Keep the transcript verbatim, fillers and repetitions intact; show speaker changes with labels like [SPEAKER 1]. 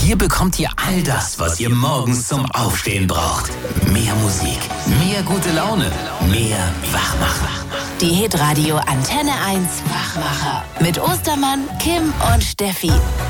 [SPEAKER 1] Hier bekommt ihr all das, was ihr morgens zum Aufstehen braucht. Mehr Musik, mehr gute Laune, mehr Wachmacher.
[SPEAKER 2] Die Hitradio Antenne eins Wachmacher mit Ostermann, Kim und Steffi.